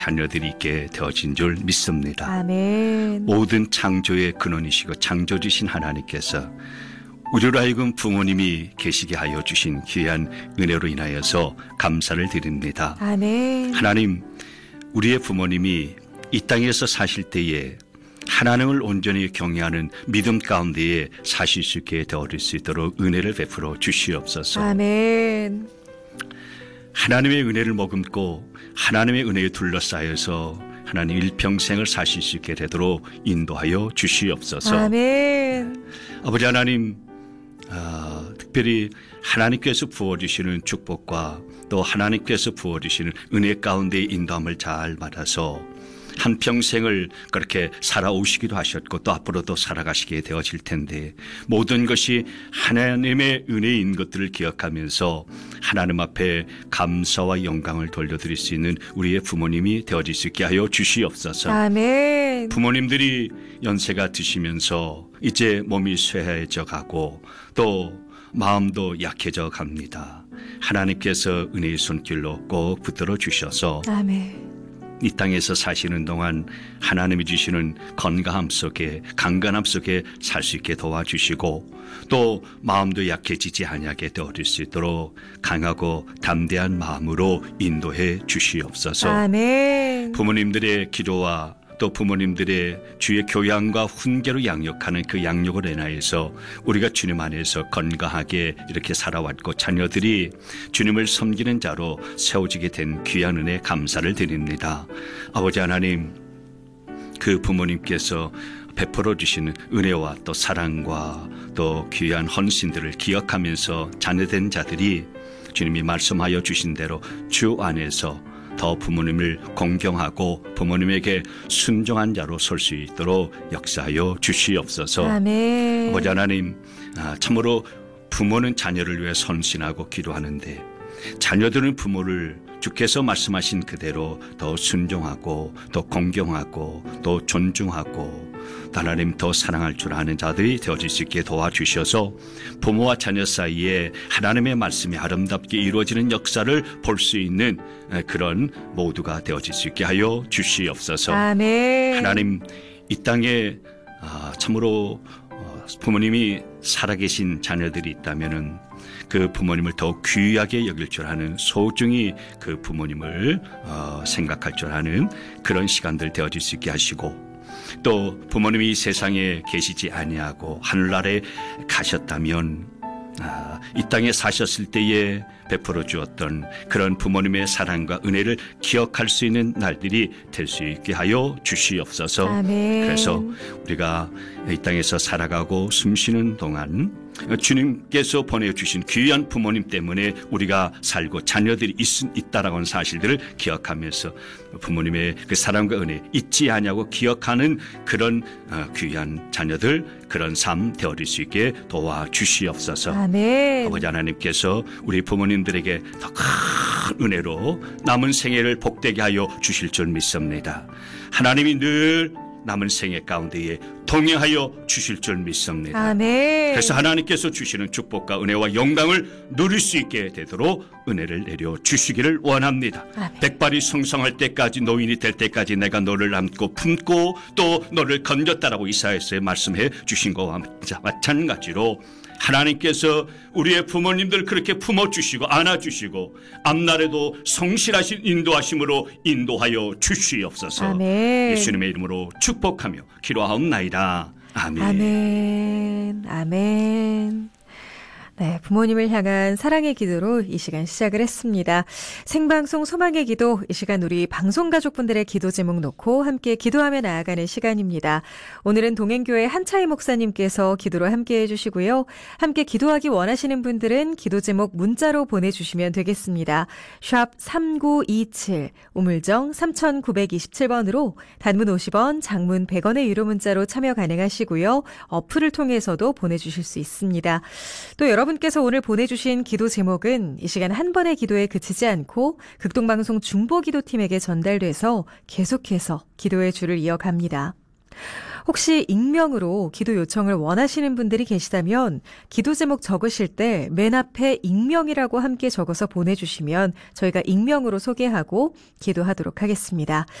자녀들이 있게 되어진 줄 믿습니다. 아멘. 모든 창조의 근원이시고 창조주신 하나님께서 우리로 하여금 부모님이 계시게 하여 주신 귀한 은혜로 인하여서 감사를 드립니다. 아멘. 하나님, 우리의 부모님이 이 땅에서 사실 때에 하나님을 온전히 경외하는 믿음 가운데에 사실 수 있게 되어질 수 있도록 은혜를 베풀어 주시옵소서. 아멘. 하나님의 은혜를 머금고 하나님의 은혜에 둘러싸여서 하나님 일평생을 사실 수 있게 되도록 인도하여 주시옵소서. 아멘. 아버지 하나님, 특별히 하나님께서 부어주시는 축복과 또 하나님께서 부어주시는 은혜 가운데의 인도함을 잘 받아서 한평생을 그렇게 살아오시기도 하셨고 또 앞으로도 살아가시게 되어질 텐데 모든 것이 하나님의 은혜인 것들을 기억하면서 하나님 앞에 감사와 영광을 돌려드릴 수 있는 우리의 부모님이 되어질 수 있게 하여 주시옵소서. 아멘. 부모님들이 연세가 드시면서 이제 몸이 쇠해져 가고 또 마음도 약해져 갑니다. 하나님께서 은혜의 손길로 꼭 붙들어 주셔서 아멘. 이 땅에서 사시는 동안 하나님이 주시는 건강함 속에 강건함 속에 살 수 있게 도와주시고 또 마음도 약해지지 아니하게 되어질 수 있도록 강하고 담대한 마음으로 인도해 주시옵소서. 아멘. 부모님들의 기도와 또 부모님들의 주의 교양과 훈계로 양육하는 그 양육을 인하여서 우리가 주님 안에서 건강하게 이렇게 살아왔고 자녀들이 주님을 섬기는 자로 세워지게 된 귀한 은혜 감사를 드립니다. 아버지 하나님, 그 부모님께서 베풀어 주시는 은혜와 또 사랑과 또 귀한 헌신들을 기억하면서 자녀된 자들이 주님이 말씀하여 주신 대로 주 안에서 더 부모님을 공경하고 부모님에게 순종한 자로 설 수 있도록 역사하여 주시옵소서. 아멘. 아버지 하나님, 참으로 부모는 자녀를 위해 헌신하고 기도하는데 자녀들은 부모를 주께서 말씀하신 그대로 더 순종하고 또 공경하고 또 존중하고 하나님 더 사랑할 줄 아는 자들이 되어질 수 있게 도와주셔서 부모와 자녀 사이에 하나님의 말씀이 아름답게 이루어지는 역사를 볼 수 있는 그런 모두가 되어질 수 있게 하여 주시옵소서. 아멘. 하나님, 이 땅에 참으로 부모님이 살아계신 자녀들이 있다면은 그 부모님을 더욱 귀하게 여길 줄 아는 소중히 그 부모님을 생각할 줄 아는 그런 시간들 되어질 수 있게 하시고 또 부모님이 세상에 계시지 아니하고 하늘나라에 가셨다면 이 땅에 사셨을 때에 베풀어 주었던 그런 부모님의 사랑과 은혜를 기억할 수 있는 날들이 될 수 있게 하여 주시옵소서. 아멘. 그래서 우리가 이 땅에서 살아가고 숨쉬는 동안 주님께서 보내주신 귀한 부모님 때문에 우리가 살고 자녀들이 있다라고 하는 사실들을 기억하면서 부모님의 그 사랑과 은혜 잊지 않냐고 기억하는 그런 귀한 자녀들, 그런 삶 되어질 수 있게 도와주시옵소서. 아멘. 아버지 하나님께서 우리 부모님들에게 더 큰 은혜로 남은 생애를 복되게 하여 주실 줄 믿습니다. 하나님이 늘 남은 생애 가운데에 동행하여 주실 줄 믿습니다. 아멘. 그래서 하나님께서 주시는 축복과 은혜와 영광을 누릴 수 있게 되도록 은혜를 내려 주시기를 원합니다. 아멘. 백발이 성성할 때까지 노인이 될 때까지 내가 너를 안고 품고 또 너를 건졌다라고 이사야서에 말씀해 주신 것과 마찬가지로 하나님께서 우리의 부모님들 그렇게 품어주시고 안아주시고 앞날에도 성실하신 인도하심으로 인도하여 주시옵소서. 아멘. 예수님의 이름으로 축복하며 기도하옵나이다. 아멘. 아멘. 아멘. 네, 부모님을 향한 사랑의 기도로 이 시간 시작을 했습니다. 생방송 소망의 기도, 이 시간 우리 방송가족분들의 기도 제목 놓고 함께 기도하며 나아가는 시간입니다. 오늘은 동행교회 한차희 목사님께서 기도로 함께 해주시고요. 함께 기도하기 원하시는 분들은 기도 제목 문자로 보내주시면 되겠습니다. 샵 3927, 우물정 3927번으로 단문 50원, 장문 100원의 유료 문자로 참여 가능하시고요. 어플을 통해서도 보내주실 수 있습니다. 또 여러분께서 오늘 보내주신 기도 제목은 이 시간 한 번의 기도에 그치지 않고 극동방송 중보기도팀에게 전달돼서 계속해서 기도의 줄을 이어갑니다. 혹시 익명으로 기도 요청을 원하시는 분들이 계시다면 기도 제목 적으실 때 맨 앞에 익명이라고 함께 적어서 보내주시면 저희가 익명으로 소개하고 기도하도록 하겠습니다.